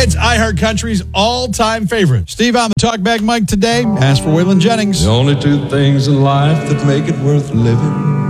It's iHeart Country's all-time favorite. Steve on the talkback mic today. Ask for Waylon Jennings. The only two things in life that make it worth living